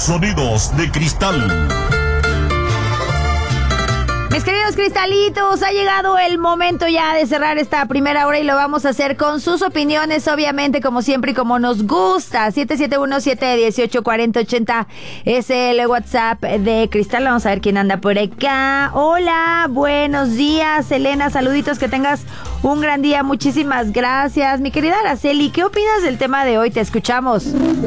sonidos de cristal. Mis queridos cristalitos, ha llegado el momento ya de cerrar esta primera hora y lo vamos a hacer con sus opiniones, obviamente, como siempre y como nos gusta. 771-718-4080 es el WhatsApp de Cristal. Vamos a ver quién anda por acá. Hola, buenos días, Elena, saluditos, que tengas un gran día, muchísimas gracias. Mi querida Araceli, ¿qué opinas del tema de hoy? Te escuchamos.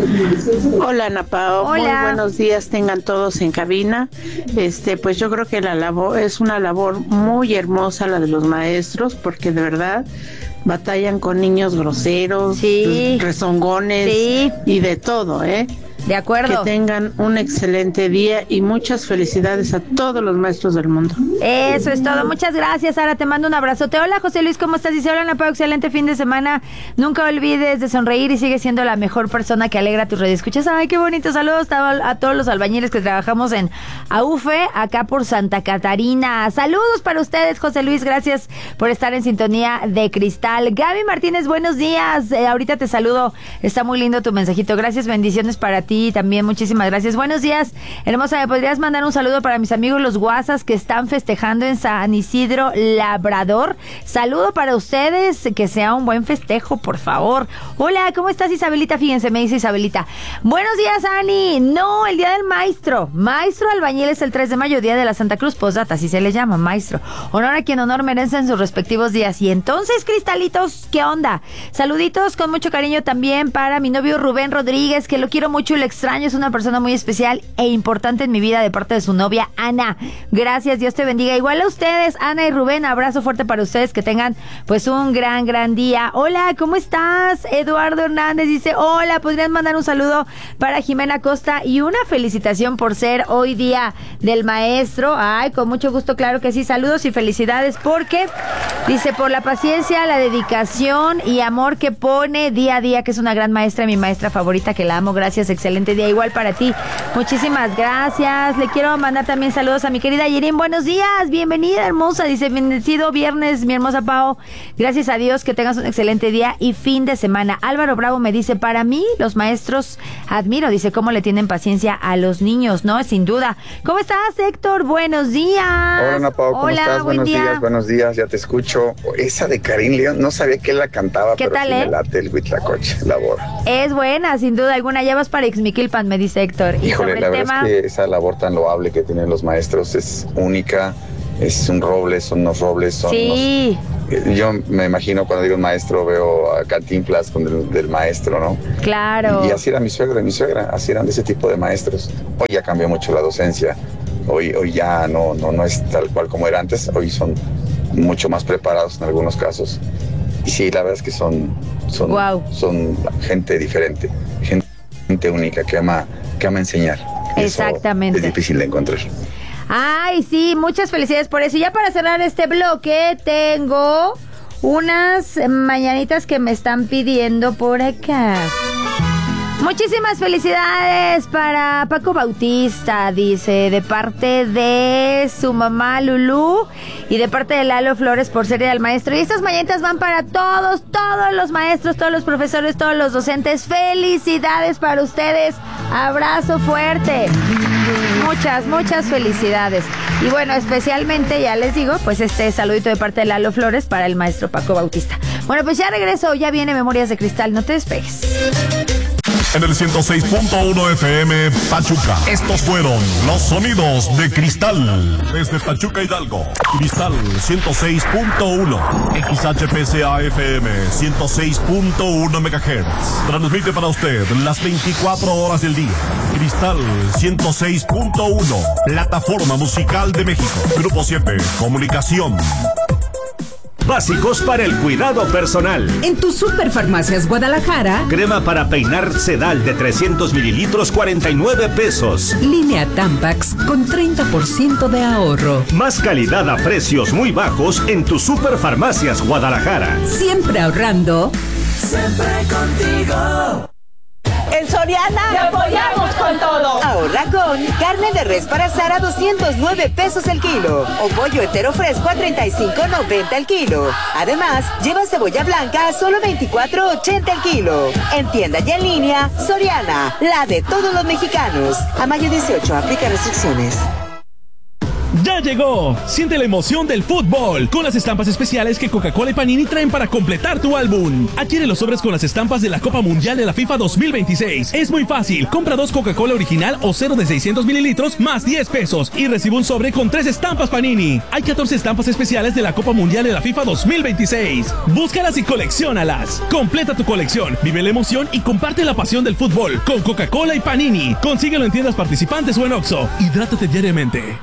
Hola, Ana Pao. Hola. Muy buenos días tengan todos en cabina. Pues yo creo que la labor es una labor muy hermosa, la de los maestros, porque de verdad batallan con niños groseros, sí, rezongones, sí, y de todo, ¿eh? De acuerdo. Que tengan un excelente día y muchas felicidades a todos los maestros del mundo. Eso es todo. Muchas gracias, Sara. Te mando un abrazote. Hola, José Luis, ¿cómo estás? Dice, hola, Ana Pao, excelente fin de semana. Nunca olvides de sonreír y sigue siendo la mejor persona que alegra tus radioescuchas. Ay, qué bonito. Saludos a todos los albañiles que trabajamos en AUFE, acá por Santa Catarina. Saludos para ustedes, José Luis. Gracias por estar en sintonía de Cristal. Gaby Martínez, buenos días. Ahorita te saludo. Está muy lindo tu mensajito. Gracias, bendiciones para ti también, muchísimas gracias. Buenos días, hermosa, ¿me podrías mandar un saludo para mis amigos los guasas que están festejando en San Isidro Labrador? Saludo para ustedes, que sea un buen festejo, por favor. Hola, ¿cómo estás, Isabelita? Fíjense, me dice Isabelita. Buenos días, Ani. No, el día del maestro albañil es el 3 de mayo, día de la Santa Cruz, postdata, así se le llama, maestro. Honor a quien honor merece en sus respectivos días. Y entonces, cristalitos, ¿qué onda? Saluditos con mucho cariño también para mi novio Rubén Rodríguez, que lo quiero mucho y lo extraño, es una persona muy especial e importante en mi vida de parte de su novia Ana. Gracias, Dios te bendiga. Igual a ustedes, Ana y Rubén, abrazo fuerte para ustedes, que tengan pues un gran día. Hola, ¿cómo estás? Eduardo Hernández dice, hola, ¿podrían mandar un saludo para Jimena Costa y una felicitación por ser hoy día del maestro? Ay, con mucho gusto, claro que sí, saludos y felicidades, porque dice, por la paciencia, la dedicación y amor que pone día a día, que es una gran maestra, mi maestra favorita, que la amo. Gracias, excelente día igual para ti. Muchísimas gracias. Le quiero mandar también saludos a mi querida Yerin. Buenos días, bienvenida, hermosa. Dice, bendecido viernes, mi hermosa Pao. Gracias a Dios, que tengas un excelente día y fin de semana. Álvaro Bravo me dice, para mí, los maestros admiro. Dice, cómo le tienen paciencia a los niños, ¿no? Sin duda. ¿Cómo estás, Héctor? Buenos días. Hola, Ana Pao, ¿cómo estás? Buenos días, ya te escucho. Esa de Karim León, no sabía que él la cantaba, ¿qué pero tal, sí me late el Huitlacoche, la boda. Es buena, sin duda alguna. Ya vas para Ixmiquilpan, me dice Héctor. Híjole, la verdad es que esa labor tan loable que tienen los maestros es única, es un roble, son unos robles, son sí. Yo me imagino cuando digo maestro, veo a Cantinflas con del maestro, ¿no? Claro. Y así era mi suegra, así eran de ese tipo de maestros. Hoy ya cambió mucho la docencia, hoy ya no es tal cual como era antes, hoy son mucho más preparados en algunos casos. Y sí, la verdad es que son gente diferente, gente única que ama enseñar. Exactamente. Eso es difícil de encontrar. Ay, sí, muchas felicidades por eso. Y ya para cerrar este bloque, tengo unas mañanitas que me están pidiendo por acá. Muchísimas felicidades para Paco Bautista, dice, de parte de su mamá Lulú y de parte de Lalo Flores por ser del maestro. Y estas mañanitas van para todos los maestros, todos los profesores, todos los docentes. Felicidades para ustedes. Abrazo fuerte. Muchas felicidades. Y bueno, especialmente, ya les digo, pues este saludito de parte de Lalo Flores para el maestro Paco Bautista. Bueno, pues ya regreso, ya viene Memorias de Cristal, no te despegues. En el 106.1 FM Pachuca. Estos fueron los sonidos de Cristal. Desde Pachuca, Hidalgo. Cristal 106.1. XHPCA FM 106.1 MHz. Transmite para usted las 24 horas del día. Cristal 106.1. Plataforma Musical de México. Grupo 7. Comunicación. Básicos para el cuidado personal. En tu Superfarmacias Guadalajara. Crema para peinar Sedal de 300 mililitros, 49 pesos. Línea Tampax con 30% de ahorro. Más calidad a precios muy bajos en tu Superfarmacias Guadalajara. Siempre ahorrando. Siempre contigo. En Soriana te apoyamos con todo. Ahorra con carne de de res para asar a 209 pesos el kilo. O pollo entero fresco a 35.90 el kilo. Además, lleva cebolla blanca a solo 24.80 el kilo. En tienda y en línea, Soriana, la de todos los mexicanos. A mayo 18, aplica restricciones. ¡Ya llegó! Siente la emoción del fútbol con las estampas especiales que Coca-Cola y Panini traen para completar tu álbum. Adquiere los sobres con las estampas de la Copa Mundial de la FIFA 2026. Es muy fácil. Compra 2 Coca-Cola original o 0 de 600 mililitros más 10 pesos y recibe un sobre con 3 estampas Panini. Hay 14 estampas especiales de la Copa Mundial de la FIFA 2026. Búscalas y colecciónalas. Completa tu colección, vive la emoción y comparte la pasión del fútbol con Coca-Cola y Panini. Consíguelo en tiendas participantes o en Oxxo. Hidrátate diariamente.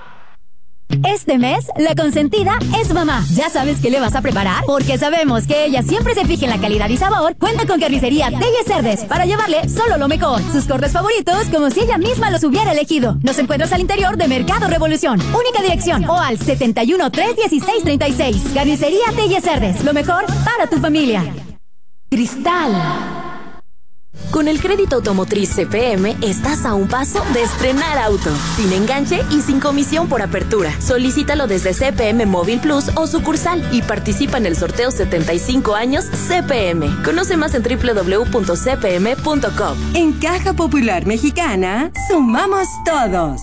Este mes, la consentida es mamá. ¿Ya sabes qué le vas a preparar? Porque sabemos que ella siempre se fija en la calidad y sabor. Cuenta con Carnicería Telles Cerdes para llevarle solo lo mejor. Sus cortes favoritos como si ella misma los hubiera elegido. Nos encuentras al interior de Mercado Revolución. Única dirección o al 71-316-36. Carnicería Telles Cerdes. Lo mejor para tu familia. Cristal. Con el crédito automotriz CPM estás a un paso de estrenar auto, sin enganche y sin comisión por apertura. Solicítalo desde CPM Móvil Plus o sucursal y participa en el sorteo 75 años CPM. Conoce más en www.cpm.com. En Caja Popular Mexicana, sumamos todos.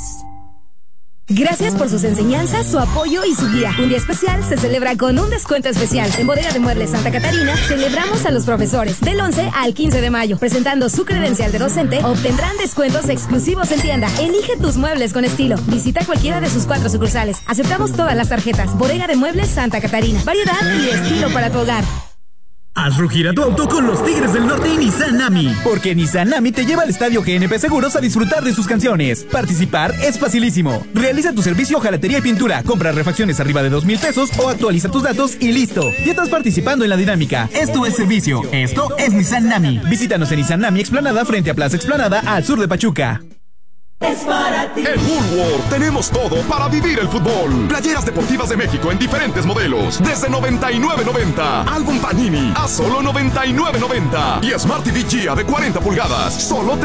Gracias por sus enseñanzas, su apoyo y su guía. Un día especial se celebra con un descuento especial. En Bodega de Muebles Santa Catarina celebramos a los profesores. Del 11 al 15 de mayo. Presentando su credencial de docente, obtendrán descuentos exclusivos en tienda. Elige tus muebles con estilo. Visita cualquiera de sus 4 sucursales. Aceptamos todas las tarjetas. Bodega de Muebles Santa Catarina. Variedad y estilo para tu hogar. Haz rugir a tu auto con los Tigres del Norte y Nissan Nami. Porque Nissan Nami te lleva al estadio GNP Seguros a disfrutar de sus canciones. Participar es facilísimo. Realiza tu servicio ojalatería y pintura. Compra refacciones arriba de 2,000 pesos o actualiza tus datos y listo. Ya estás participando en la dinámica. Esto es servicio. Esto es Nissan Nami. Visítanos en Nissan Nami Explanada frente a Plaza Explanada al sur de Pachuca. Es para ti. En Woolworth tenemos todo para vivir el fútbol. Playeras deportivas de México en diferentes modelos. Desde $99.90. Álbum Panini a solo $99.90. Y Smart TV Gia de 40 pulgadas. Solo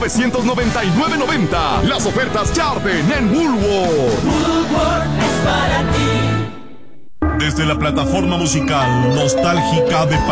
$3,999.90. Las ofertas ya arden en Woolworth. Woolworth es para ti. Desde la plataforma musical nostálgica de